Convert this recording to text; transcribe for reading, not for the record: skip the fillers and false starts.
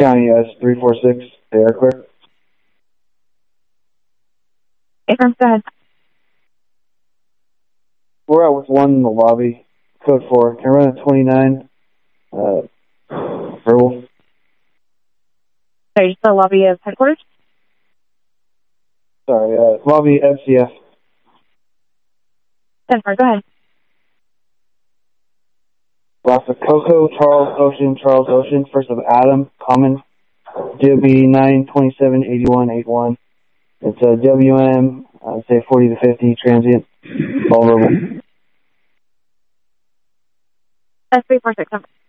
County S346, the air clear. Abrams, go ahead. We're out with 1 in the lobby. Code 4. Can I run at 29? Verbal. Sorry, just the lobby of headquarters? Sorry, lobby FCF. 10-4, go ahead. Lost of Coco, Charles Ocean, first of Adam, common, DOB 9278181. It's a WM, say 40 to 50, transient, all verbal. S346,